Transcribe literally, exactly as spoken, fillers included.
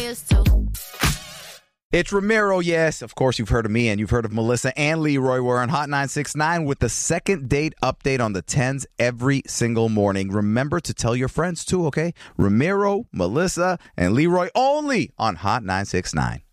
players too. It's Ramiro, yes. Of course, you've heard of me and you've heard of Melissa and Leroy. We're on Hot nine six nine with the second date update on the tens every single morning. Remember to tell your friends too, okay? Ramiro, Melissa, and Leroy only on Hot nine six nine.